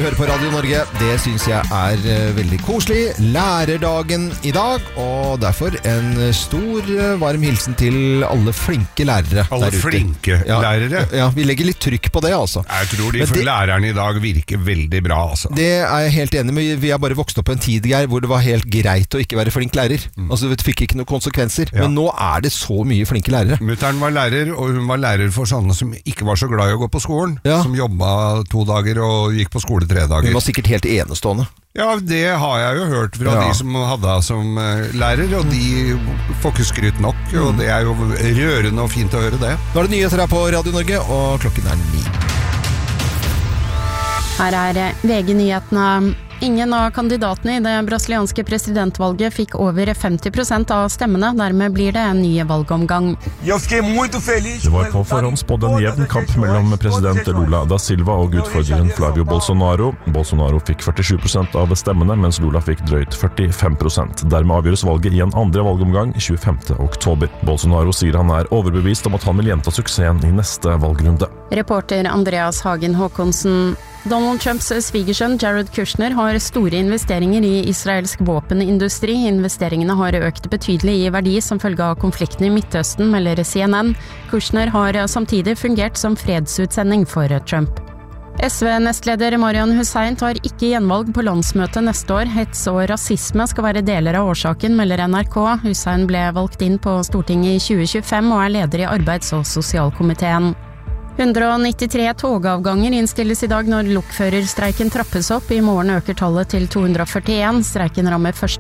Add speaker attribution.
Speaker 1: hører på Radio Norge. Det synes jeg veldig koselig. Lærerdagen I dag, og derfor en stor varm hilsen til alle flinke lærere.
Speaker 2: Alle flinke lærere?
Speaker 1: Ja, vi legger litt trykk på det, altså.
Speaker 2: Jeg tror lærerne I dag virker veldig bra, altså. Det
Speaker 1: jeg helt enig med. Vi har bare vokst opp på en tid, Geir, hvor det var helt greit å ikke være flink lærer. Altså, det fikk ikke noen konsekvenser. Men nå det så mye flinke lærere.
Speaker 2: Mutteren var lærer, og hun var lærer for sånne som ikke var så glad I å gå på skolen. Som jobbet 2 dager og gikk på skole 3 dager.
Speaker 1: Hun var sikkert helt enestående.
Speaker 2: Ja, det har jeg jo hørt fra de som hadde henne som lærer, og de får ikke skryt nok, og det jo rørende og fint å høre det.
Speaker 1: Nå det nyheter her på Radio Norge, og klokken 9.
Speaker 3: Her VG-nyhetene. Ingen av kandidatene I det brasilianske presidentvalget fikk over 50% av stemmene, dermed blir det en ny valgomgang.
Speaker 4: Det var på forhånd spådd en jevn kamp mellom president Lula da Silva og utfordreren Flavio Bolsonaro. Bolsonaro fikk 47% av stemmene, mens Lula fikk drøyt 45%. Dermed avgjøres valget I en andre valgomgang 25. oktober. Bolsonaro sier han overbevist om at han vil gjenta suksessen I neste valgrunde.
Speaker 3: Reporter Andreas Hagen Håkonsen. Donald Trumps svigersønn Jared Kushner har store investeringer I israelsk våpenindustri. Investeringene har økt betydelig I verdi som følge av konflikten I Midtøsten, melder CNN. Kushner har samtidig fungert som fredsutsending for Trump. SV-nestleder Marian Hussein tar ikke gjenvalg på landsmøtet neste år. Hets og rasisme skal være deler av årsaken, melder NRK. Hussein ble valgt inn på Stortinget I 2025 og leder I arbeids- og sosialkomiteen. 193 togavganger innstilles I dag når lokførerstreiken trappes opp. I morgen øker tallet til 241. Streiken rammer først